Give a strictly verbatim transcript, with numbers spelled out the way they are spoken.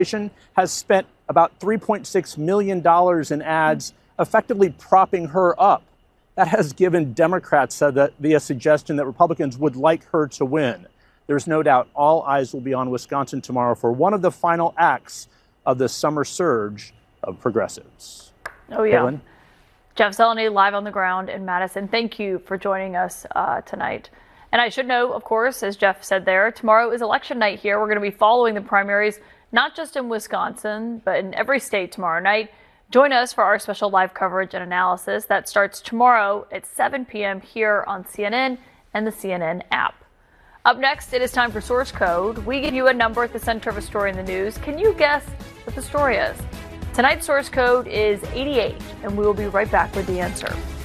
has spent about three point six million dollars in ads, effectively propping her up. That has given Democrats uh, the, the suggestion that Republicans would like her to win. There's no doubt all eyes will be on Wisconsin tomorrow for one of the final acts of the summer surge of progressives. Oh, yeah. Caitlin? Jeff Zeleny live on the ground in Madison. Thank you for joining us uh, tonight. And I should note, of course, as Jeff said there, tomorrow is election night here. We're going to be following the primaries, not just in Wisconsin, but in every state tomorrow night. Join us for our special live coverage and analysis that starts tomorrow at seven p.m. here on C N N and the C N N app. Up next, it is time for Source Code. We give you a number at the center of a story in the news. Can you guess what the story is? Tonight's Source Code is eighty-eight, and we will be right back with the answer.